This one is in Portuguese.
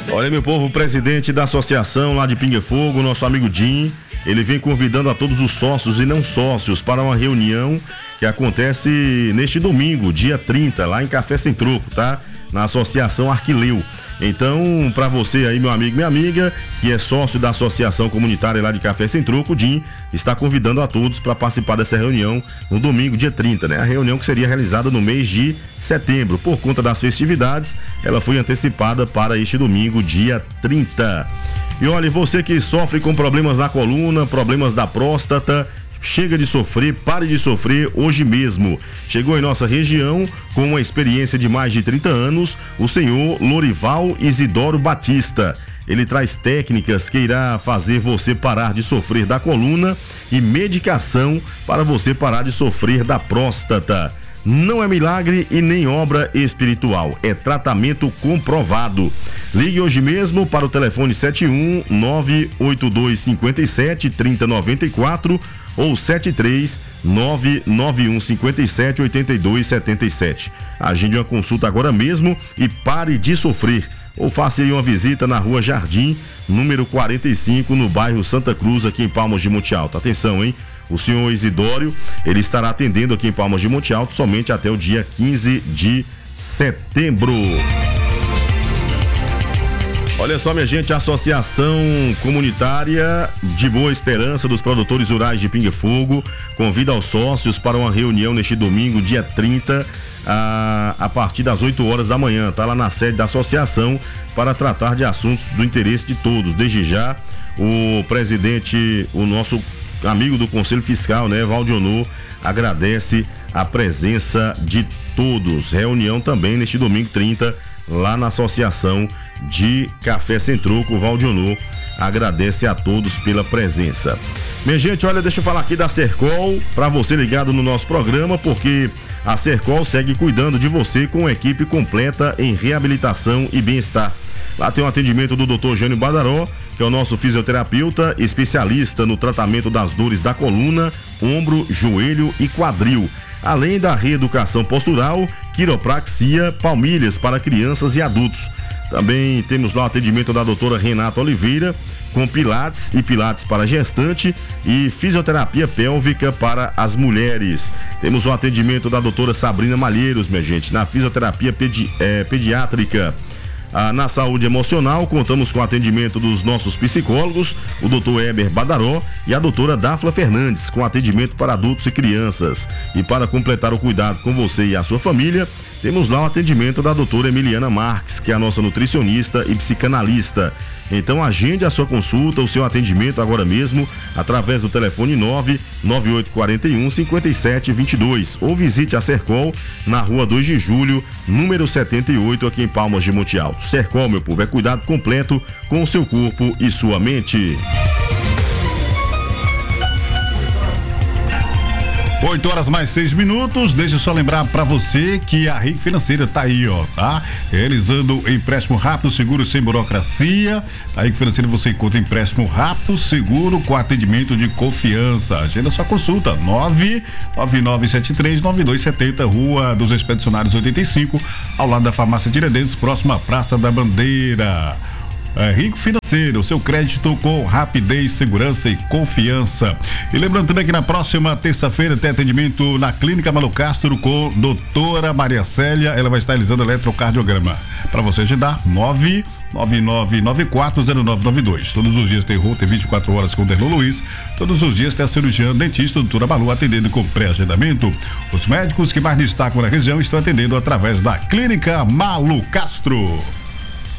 Olha, meu povo, o presidente da associação lá de Pinga Fogo, nosso amigo Jim, ele vem convidando a todos os sócios e não sócios para uma reunião que acontece neste domingo, dia 30, lá em Café Sem Troco, tá? Na Associação Arquileu. Então, para você aí, meu amigo, minha amiga, que é sócio da Associação Comunitária lá de Café Sem Troco, o Jim está convidando a todos para participar dessa reunião no domingo, dia 30, né? A reunião que seria realizada no mês de setembro. Por conta das festividades, ela foi antecipada para este domingo, dia 30. E olha, você que sofre com problemas na coluna, problemas da próstata, chega de sofrer, pare de sofrer hoje mesmo. Chegou em nossa região com uma experiência de mais de 30 anos, o senhor Lorival Isidoro Batista. Ele traz técnicas que irá fazer você parar de sofrer da coluna e medicação para você parar de sofrer da próstata. Não é milagre e nem obra espiritual, é tratamento comprovado. Ligue hoje mesmo para o telefone 71 982 57 3094 ou 73 991 57 82 77. Agende uma consulta agora mesmo e pare de sofrer. Ou faça aí uma visita na Rua Jardim, número 45, no bairro Santa Cruz, aqui em Palmas de Monte Alto. Atenção, hein? O senhor Isidório, ele estará atendendo aqui em Palmas de Monte Alto somente até o dia 15 de setembro. Olha só, minha gente, a Associação Comunitária de Boa Esperança dos Produtores Rurais de Pinga Fogo convida os sócios para uma reunião neste domingo, dia 30, a partir das 8 horas da manhã, tá lá na sede da associação, para tratar de assuntos do interesse de todos. Desde já, o presidente, o nosso amigo do Conselho Fiscal, né, Valdionor, agradece a presença de todos. Reunião também neste domingo 30, lá na Associação de Café Sem Troco. O Valdionor agradece a todos pela presença. Minha gente, olha, deixa eu falar aqui da Sercol, para você ligado no nosso programa, porque a Sercol segue cuidando de você com uma equipe completa em reabilitação e bem-estar. Lá tem o atendimento do Dr. Jânio Badaró, que é o nosso fisioterapeuta, especialista no tratamento das dores da coluna, ombro, joelho e quadril. Além da reeducação postural, quiropraxia, palmilhas para crianças e adultos. Também temos lá o atendimento da doutora Renata Oliveira, com pilates e pilates para gestante e fisioterapia pélvica para as mulheres. Temos o atendimento da doutora Sabrina Malheiros, minha gente, na fisioterapia pediátrica. Na saúde emocional, contamos com o atendimento dos nossos psicólogos, o Dr. Heber Badaró e a doutora Dafla Fernandes, com atendimento para adultos e crianças. E para completar o cuidado com você e a sua família, temos lá o atendimento da doutora Emiliana Marques, que é a nossa nutricionista e psicanalista. Então agende a sua consulta, o seu atendimento agora mesmo, através do telefone 99841 5722, ou visite a Sercol na Rua 2 de Julho, número 78, aqui em Palmas de Monte Alto. Sercol, meu povo, é cuidado completo com o seu corpo e sua mente. 8 horas mais 6 minutos. Deixa eu só lembrar pra você que a RIC Financeira tá aí, ó, tá? Realizando empréstimo rápido, seguro, sem burocracia. A RIC Financeira você encontra empréstimo rápido, seguro, com atendimento de confiança. Agenda sua consulta, 99973-9270, Rua dos Expedicionários 85, ao lado da Farmácia Tiradentes, próxima à Praça da Bandeira. Rico Financeiro, seu crédito com rapidez, segurança e confiança. E lembrando também que na próxima terça-feira tem atendimento na Clínica Malu Castro com doutora Maria Célia. Ela vai estar realizando eletrocardiograma. Para você agendar, 999940992. Todos os dias tem Rota 24 horas com o Derlô Luiz. Todos os dias tem a cirurgiã dentista doutora Malu atendendo com pré-agendamento. Os médicos que mais destacam na região estão atendendo através da Clínica Malu Castro.